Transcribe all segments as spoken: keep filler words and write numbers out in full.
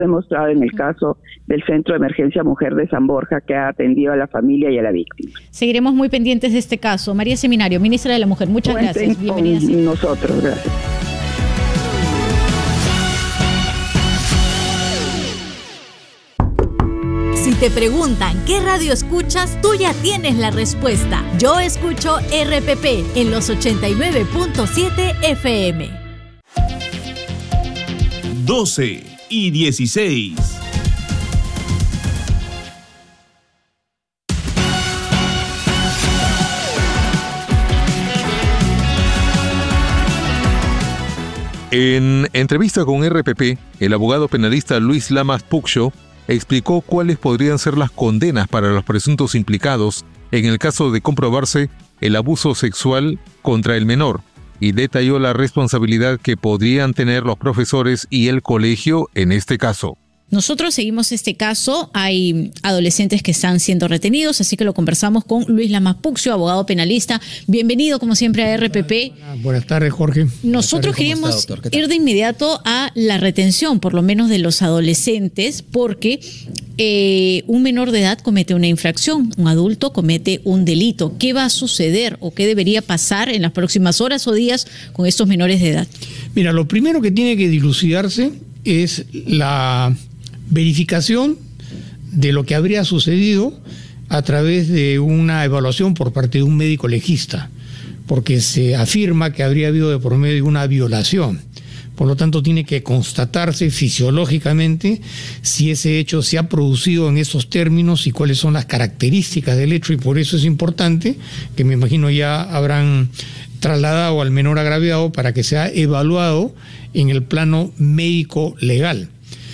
demostrado en el caso del Centro de Emergencia Mujer de San Borja, que ha atendido a la familia y a la víctima. Seguiremos muy pendientes de este caso. María Seminario, ministra de la Mujer, muchas Cuenten gracias. Bienvenida. Con nosotros, gracias. Si te preguntan qué radio escuchas, tú ya tienes la respuesta. Yo escucho R P P en los ochenta y nueve punto siete F M. doce y dieciséis. En entrevista con R P P, el abogado penalista Luis Lamas Puccio explicó cuáles podrían ser las condenas para los presuntos implicados en el caso de comprobarse el abuso sexual contra el menor y detalló la responsabilidad que podrían tener los profesores y el colegio en este caso. Nosotros seguimos este caso, hay adolescentes que están siendo retenidos, así que lo conversamos con Luis Lamas Puccio, abogado penalista. Bienvenido, como siempre, a R P P. Buenas tardes, Jorge. Nosotros queríamos ir de inmediato a la retención, por lo menos de los adolescentes, porque eh, un menor de edad comete una infracción, un adulto comete un delito. ¿Qué va a suceder o qué debería pasar en las próximas horas o días con estos menores de edad? Mira, lo primero que tiene que dilucidarse es la verificación de lo que habría sucedido a través de una evaluación por parte de un médico legista, porque se afirma que habría habido de por medio una violación. Por lo tanto, tiene que constatarse fisiológicamente si ese hecho se ha producido en esos términos y cuáles son las características del hecho, y por eso es importante, que me imagino ya habrán trasladado al menor agraviado para que sea evaluado en el plano médico legal.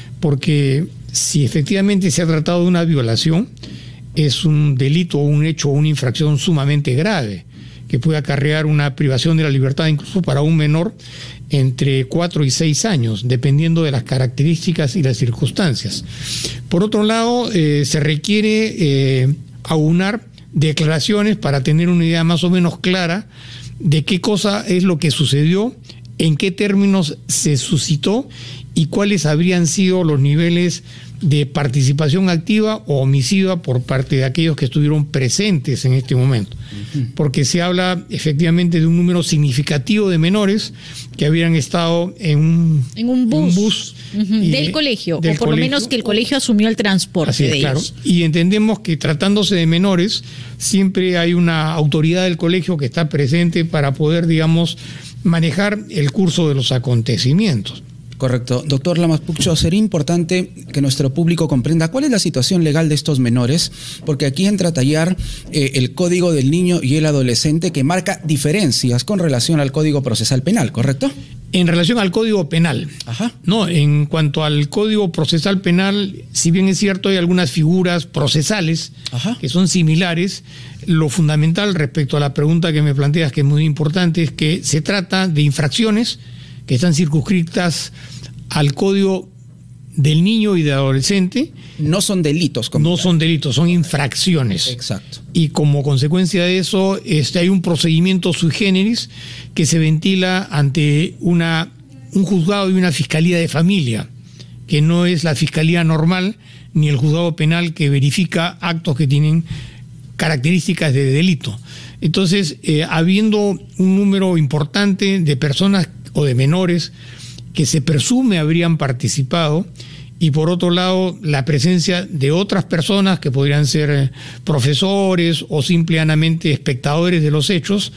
Porque si efectivamente se ha tratado de una violación, es un delito, un hecho o una infracción sumamente grave, que puede acarrear una privación de la libertad incluso para un menor entre cuatro y seis años, dependiendo de las características y las circunstancias. Por otro lado, eh, se requiere eh, aunar declaraciones para tener una idea más o menos clara de qué cosa es lo que sucedió, en qué términos se suscitó y cuáles habrían sido los niveles de participación activa o omisiva por parte de aquellos que estuvieron presentes en este momento. Uh-huh. Porque se habla efectivamente de un número significativo de menores que habrían estado en un, en un bus, en un bus uh-huh. y, del colegio, del o por colegio, lo menos que el colegio asumió el transporte así es, de claro. ellos. Y entendemos que tratándose de menores, siempre hay una autoridad del colegio que está presente para poder, digamos, manejar el curso de los acontecimientos. Correcto. Doctor Lamas Puccio, sería importante que nuestro público comprenda cuál es la situación legal de estos menores, porque aquí entra a tallar eh, el Código del Niño y el Adolescente, que marca diferencias con relación al Código Procesal Penal, ¿correcto? En relación al Código Penal. Ajá. No, en cuanto al Código Procesal Penal, si bien es cierto hay algunas figuras procesales Ajá. que son similares, lo fundamental respecto a la pregunta que me planteas, que es muy importante, es que se trata de infracciones que están circunscritas al Código del Niño y del Adolescente. No son delitos. Como no tal. son delitos, son infracciones. Exacto. Y como consecuencia de eso, este, hay un procedimiento sui generis que se ventila ante una, un juzgado y una fiscalía de familia, que no es la fiscalía normal ni el juzgado penal que verifica actos que tienen características de delito. Entonces, eh, habiendo un número importante de personas o de menores que se presume habrían participado, y por otro lado la presencia de otras personas que podrían ser profesores o simplemente espectadores de los hechos,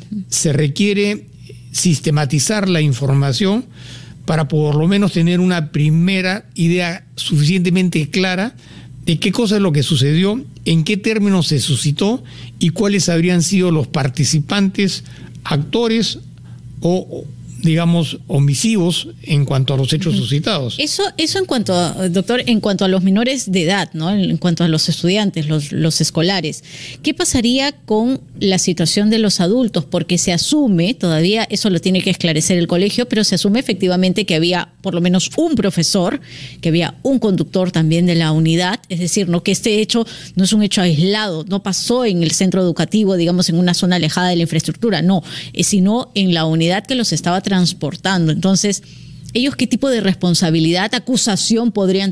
se requiere sistematizar la información para por lo menos tener una primera idea suficientemente clara de qué cosa es lo que sucedió, en qué términos se suscitó y cuáles habrían sido los participantes, actores o, digamos, omisivos en cuanto a los hechos suscitados. Eso, eso en cuanto a, doctor, en cuanto a los menores de edad, ¿no? En cuanto a los estudiantes, los, los escolares. ¿Qué pasaría con la situación de los adultos? Porque se asume, todavía eso lo tiene que esclarecer el colegio, pero se asume efectivamente que había por lo menos un profesor, que había un conductor también de la unidad, es decir, no que este hecho no es un hecho aislado, no pasó en el centro educativo, digamos, en una zona alejada de la infraestructura, no, sino en la unidad que los estaba transportando. Entonces, ¿ellos qué tipo de responsabilidad, acusación podrían